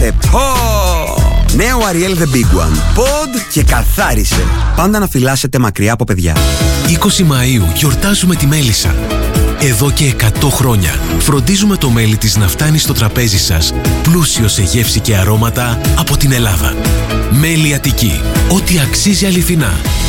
Ορίστε, νέο Ariel The Big One. Pod και καθάρισε. Πάντα να φυλάσσετε μακριά από παιδιά. 20 Μαΐου γιορτάζουμε τη μέλισσα. Εδώ και 100 χρόνια φροντίζουμε το μέλι της να φτάνει στο τραπέζι σας πλούσιο σε γεύση και αρώματα από την Ελλάδα. Μέλι Αττική. Ό,τι αξίζει αληθινά.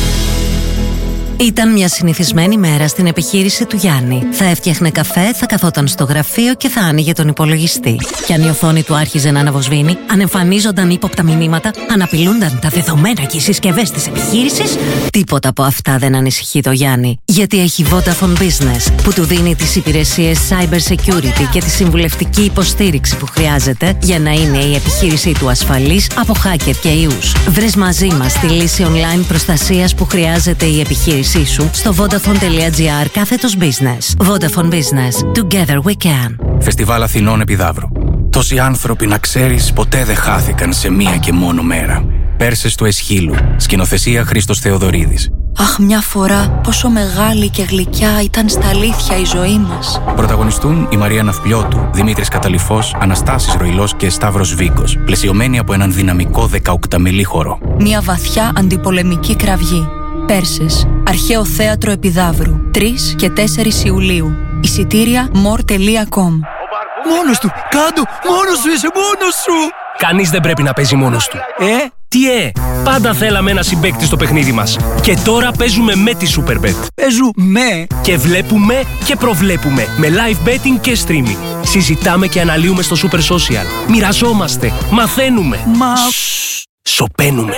Ήταν μια συνηθισμένη μέρα στην επιχείρηση του Γιάννη. Θα έφτιαχνε καφέ, θα καθόταν στο γραφείο και θα άνοιγε τον υπολογιστή. Κι αν η οθόνη του άρχιζε να αναβοσβήνει, αν εμφανίζονταν ύποπτα μηνύματα, αν απειλούνταν τα δεδομένα και οι συσκευές της επιχείρησης, τίποτα από αυτά δεν ανησυχεί το Γιάννη. Γιατί έχει Vodafone Business, που του δίνει τις υπηρεσίες Cyber Security και τη συμβουλευτική υποστήριξη που χρειάζεται για να είναι η επιχείρησή του ασφαλής από hacker και ιούς. Βρες μαζί μας τη λύση online προστασίας που χρειάζεται η επιχείρηση σου στο vodafone.gr/business. Vodafone Business. Together we can. Φεστιβάλ Αθηνών Επιδαύρου. Τόσοι άνθρωποι, να ξέρεις, ποτέ δεν χάθηκαν σε μία και μόνο μέρα. Πέρσες του Εσχύλου. Σκηνοθεσία Χρήστος Θεοδωρίδης. Αχ, μια φορά πόσο μεγάλη και γλυκιά ήταν στα αλήθεια η ζωή μας. Πρωταγωνιστούν η Μαρία Ναυπλιώτου, Δημήτρης Καταλυφός, Αναστάσης Ροϊλός και Σταύρος Βίκος, πλαισιωμένοι από έναν δυναμικό 18μελή χορό. Μια βαθιά αντιπολεμική κραυγή. Πέρσες, Αρχαίο Θέατρο Επιδαύρου, 3 και 4 Ιουλίου. Εισιτήρια more.com. Μόνος του, κάτω, μόνος σου είσαι, μόνος σου. Κανείς δεν πρέπει να παίζει μόνος του. Τι πάντα θέλαμε ένα συμπαίκτη στο παιχνίδι μας. Και τώρα παίζουμε με τη Superbet. Παίζουμε. Και βλέπουμε και προβλέπουμε με live betting και streaming. Συζητάμε και αναλύουμε στο Super Social. Μοιραζόμαστε, μαθαίνουμε. Σωπαίνουμε.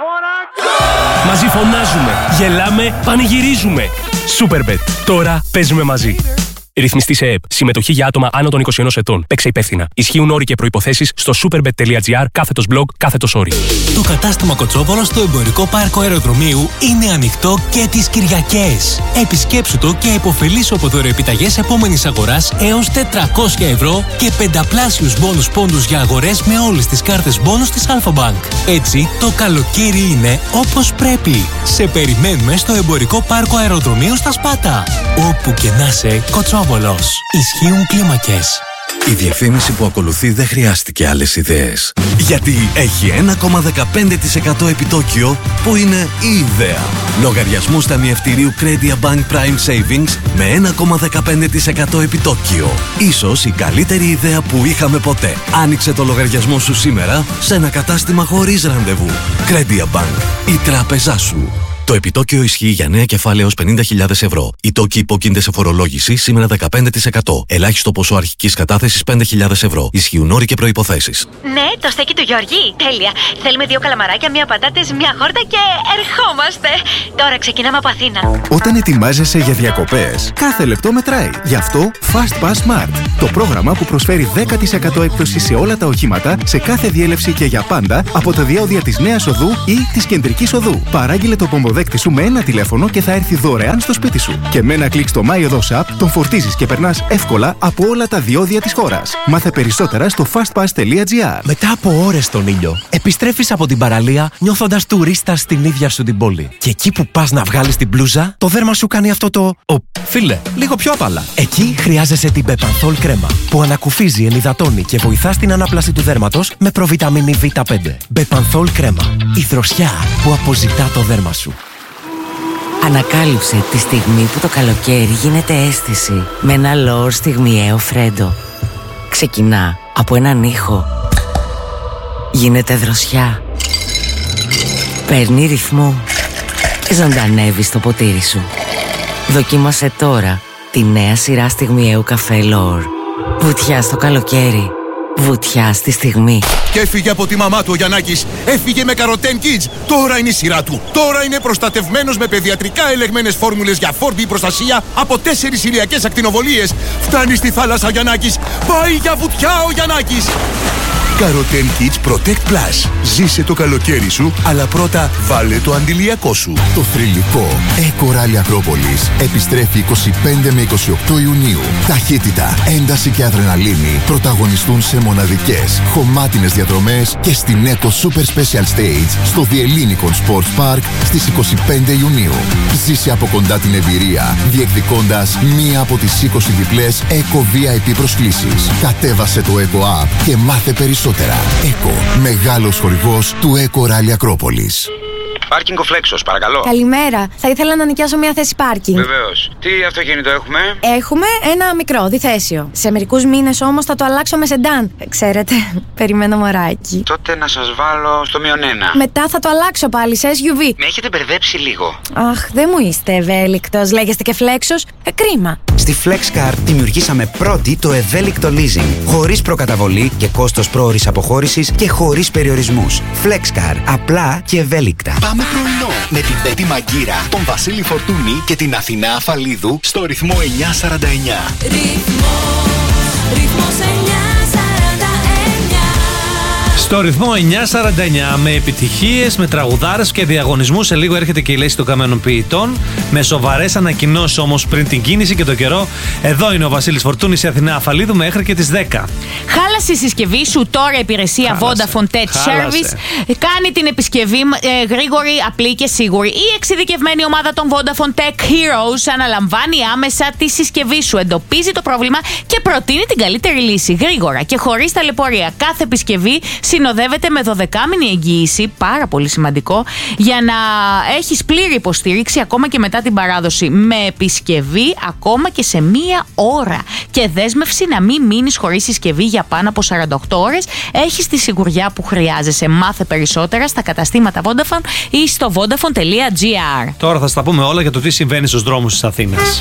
Μαζί φωνάζουμε, γελάμε, πανηγυρίζουμε. Superbet. Τώρα παίζουμε μαζί. Ρυθμιστή σε ΕΕΠ. Συμμετοχή για άτομα άνω των 21 ετών. Παίξε υπεύθυνα. Ισχύουν όροι και προϋποθέσεις στο superbet.gr/blog/όροι. Το κατάστημα Κοτσόβολος στο εμπορικό πάρκο αεροδρομίου είναι ανοιχτό και τις Κυριακές. Επισκέψου το και επωφελήσου από δωρεοεπιταγές επόμενης αγοράς έως 400 ευρώ και πενταπλάσιους μπόνους πόντους για αγορές με όλες τις κάρτες μπόνους της Alpha-Bank. Έτσι, το καλοκαίρι είναι όπως πρέπει. Σε περιμένουμε στο εμπορικό πάρκο αεροδρομίου στα Σπάτα. Όπου και να σε, Κοτσόβολος. Ισχύουν κλίμακες. Η διαφήμιση που ακολουθεί δεν χρειάστηκε άλλες ιδέες. Γιατί έχει 1,15% επιτόκιο που είναι η ιδέα. Λογαριασμούς ταμιευτηρίου Credia Bank Prime Savings με 1,15% επιτόκιο. Ίσως η καλύτερη ιδέα που είχαμε ποτέ. Άνοιξε το λογαριασμό σου σήμερα σε ένα κατάστημα χωρίς ραντεβού. Credia Bank. Η τράπεζά σου. Το επιτόκιο ισχύει για νέα κεφάλαια έως 50.000 ευρώ. Οι τόκοι υπόκεινται σε φορολόγηση σήμερα 15%. Ελάχιστο ποσό αρχικής κατάθεσης 5.000 ευρώ. Ισχύουν όροι και προϋποθέσεις. Ναι, το στέκι του Γιώργη. Τέλεια. Θέλουμε 2 καλαμαράκια, 1 πατάτες, 1 χόρτα και ερχόμαστε. Τώρα ξεκινάμε από Αθήνα. Όταν ετοιμάζεσαι για διακοπές, κάθε λεπτό μετράει. Γι' αυτό Fast Pass Smart. Το πρόγραμμα που προσφέρει 10% έκπτωση σε όλα τα οχήματα, σε κάθε διέλευση και για πάντα από τα διόδια της Νέας Οδού ή της Κεντρικής Οδού. Παράγγειλε το πομοδέκτη σου με ένα τηλέφωνο και θα έρθει δωρεάν στο σπίτι σου. Και με ένα κλικ στο My Odos App τον φορτίζεις και περνάς εύκολα από όλα τα διόδια της χώρας. Μάθε περισσότερα στο fastpass.gr. Μετά από ώρες στον ήλιο, επιστρέφεις από την παραλία νιώθοντας τουρίστα στην ίδια σου την πόλη. Και εκεί που πας να βγάλεις την μπλούζα, το δέρμα σου κάνει αυτό το. Φίλε, λίγο πιο απαλά. Εκεί χρειάζεσαι την Bepanthol κρέμα, που ανακουφίζει, ενυδατώνει και βοηθά στην ανάπλαση του δέρματος με προβιταμίνη Β5. Bepanthol κρέμα. Η δροσιά που αποζητά το δέρμα σου. Ανακάλυψε τη στιγμή που το καλοκαίρι γίνεται αίσθηση με ένα λόρ στιγμιαίο φρέντο. Ξεκινά από έναν ήχο. Γίνεται δροσιά. Παίρνει ρυθμό. Ζωντανεύει στο ποτήρι σου. Δοκίμασε τώρα τη νέα σειρά στιγμιαίου καφέ Λόρ. Βουτιά στο καλοκαίρι. Βουτιά στη στιγμή. Και έφυγε από τη μαμά του ο Γιαννάκης. Έφυγε με Carotene Kids. Τώρα είναι η σειρά του. Τώρα είναι προστατευμένος με παιδιατρικά ελεγμένες φόρμουλες για 4D προστασία από 4 ηλιακές ακτινοβολίες. Φτάνει στη θάλασσα ο Γιαννάκης. Πάει για βουτιά ο Γιαννάκης. Carotene Kids Protect Plus. Ζήσε το καλοκαίρι σου, αλλά πρώτα βάλε το αντιλιακό σου. Το θρυλικό Eco Rally Ακρόπολης επιστρέφει 25 με 28 Ιουνίου. Ταχύτητα, ένταση και αδρεναλίνη πρωταγωνιστούν σε μοναδικές, χωμάτινες διαδρομές και στην Eco Super Special Stage στο The Ellinikon Sports Park στις 25 Ιουνίου. Ζήσε από κοντά την εμπειρία, διεκδικώντας μία από τις 20 διπλές Eco VIP προσκλήσεις. Κατέβασε το Eco App και μάθε περισσότερο. περισσότερα. ΕΚΟ, μεγάλος χορηγός του ΕΚΟ Ράλι Ακρόπολης. Πάρκινγκ ο Φλέξος, παρακαλώ. Καλημέρα. Θα ήθελα να νοικιάσω μια θέση πάρκινγκ. Βεβαίως. Τι αυτοκίνητο έχουμε? Έχουμε ένα μικρό, διθέσιο. Σε μερικούς μήνες όμως θα το αλλάξω με σεντάν. Ξέρετε, περιμένω μωράκι. Τότε να σας βάλω στο -1. Μετά θα το αλλάξω πάλι σε SUV. Με έχετε μπερδέψει λίγο. Αχ, δεν μου είστε ευέλικτος. Λέγεστε και Φλέξος. Κρίμα. Στη FlexCar δημιουργήσαμε πρώτη το ευέλικτο leasing. Χωρίς προκαταβολή και κόστος πρόωρης αποχώρησης και χωρίς περιορισμούς. FlexCar. Απλά και ευέλικτα. Πάμε πρωινό με την Πέτη Μαγκύρα, τον Βασίλη Φορτούνη και την Αθηνά Αφαλίδου στο ρυθμό 949. Ρυθμός 949. Στο ρυθμό 949 με επιτυχίες, με τραγουδάρες και διαγωνισμούς. Σε λίγο έρχεται και η λύση των καμένων ποιητών. Με σοβαρές ανακοινώσεις όμως πριν την κίνηση και τον καιρό. Εδώ είναι ο Βασίλης Φορτούνης, η Αθηνά Αφαλίδου μέχρι και τις 10. Χάλασε η συσκευή σου, τώρα υπηρεσία Vodafone Tech Service κάνει την επισκευή γρήγορη, απλή και σίγουρη. Η εξειδικευμένη ομάδα των Vodafone Tech Heroes αναλαμβάνει άμεσα τη συσκευή σου, εντοπίζει το πρόβλημα και προτείνει την καλύτερη λύση γρήγορα και χωρίς ταλαιπωρία. Κάθε επισκευή συνοδεύεται με 12μηνη εγγύηση, πάρα πολύ σημαντικό, για να έχεις πλήρη υποστήριξη ακόμα και μετά την παράδοση. Με επισκευή ακόμα και σε 1 ώρα. Και δέσμευση να μην μείνεις χωρίς συσκευή για πάνω από 48 ώρες. Έχεις τη σιγουριά που χρειάζεσαι. Μάθε περισσότερα στα καταστήματα Vodafone ή στο vodafone.gr. Τώρα θα στα πούμε όλα για το τι συμβαίνει στους δρόμους της Αθήνας.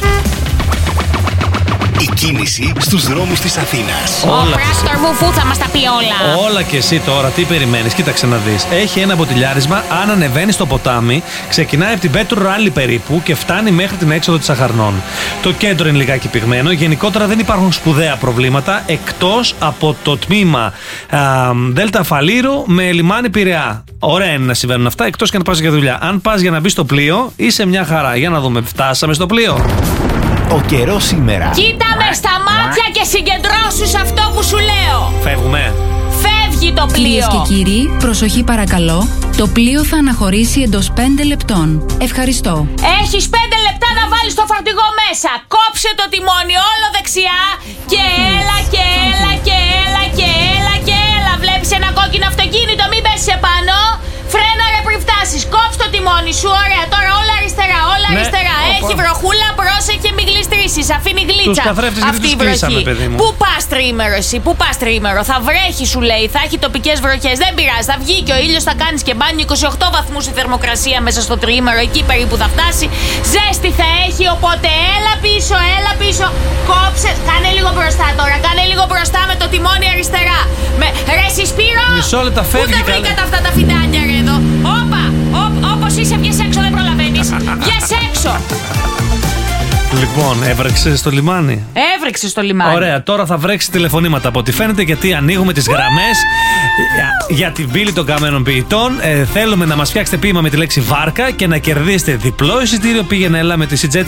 Η κίνηση στους δρόμους της Αθήνας. Ο Πράκτορ Βουφού θα μας τα πει όλα. Όλα και εσύ τώρα, τι περιμένεις? Κοίταξε να δεις. Έχει ένα μποτιλιάρισμα, αν ανεβαίνει στο ποτάμι, ξεκινάει από την Πέτρου Ράλι περίπου και φτάνει μέχρι την έξοδο της Αχαρνών. Το κέντρο είναι λιγάκι πυγμένο. Γενικότερα δεν υπάρχουν σπουδαία προβλήματα εκτός από το τμήμα Δέλτα Φαλήρου με λιμάνι Πειραιά. Ωραία είναι να συμβαίνουν αυτά, εκτός και να πας για δουλειά. Αν πας για να μπεις στο πλοίο, είσαι μια χαρά. Για να δούμε, φτάσαμε στο πλοίο. Ο καιρός σήμερα. Κοίτα με στα μάτια και συγκεντρώσου σε αυτό που σου λέω. Φεύγουμε. Φεύγει το πλοίο. Κυρίες και κύριοι, προσοχή παρακαλώ. Το πλοίο θα αναχωρήσει εντός 5 λεπτών. Ευχαριστώ. Έχεις 5 λεπτά να βάλεις το φορτηγό μέσα. Κόψε το τιμόνι όλο δεξιά και έλα και έλα και έλα και έλα και έλα. Βλέπεις ένα κόκκινο αυτοκίνητο, μην πέσεις επάνω. Φρένα ρε πριν φτάσεις. Κόψε το τιμόνι σου. Ωραία, τώρα όλα αριστερά, όλα αριστερά. Έχει βροχούλα, πρόσεχε μην γλιστρήσεις. Αφήνει γλίτσα αυτή η βροχή. Πού πας τριήμερο εσύ, πού πας τριήμερο? Θα βρέχει σου λέει, θα έχει τοπικές βροχές. Δεν πειράζει, θα βγει και ο ήλιος, θα κάνεις και μπάνιο. 28 βαθμούς η θερμοκρασία μέσα στο τριήμερο, εκεί περίπου θα φτάσει. Ζέστη θα έχει, οπότε έλα πίσω, έλα πίσω. Κόψε, κάνε λίγο μπροστά τώρα, κάνε λίγο μπροστά με το τιμόνι αριστερά. Ρε Σισπύρο, μισό λεπτό, φεύγει. Πού τα βρήκατε αυτά τα φυτάνια ρε εδώ? Όπα, όπως είσαι βγες έξω, δεν προλαβαίνεις. Βγες έξω. Λοιπόν, έβρεξε στο λιμάνι. Έβρεξε στο λιμάνι. Ωραία, τώρα θα βρέξει τηλεφωνήματα από ό,τι φαίνεται, γιατί ανοίγουμε τις γραμμές για την πύλη των καμένων ποιητών. Θέλουμε να μας φτιάξετε ποίημα με τη λέξη βάρκα και να κερδίσετε διπλό εισιτήριο πήγαινε έλα με τη CJet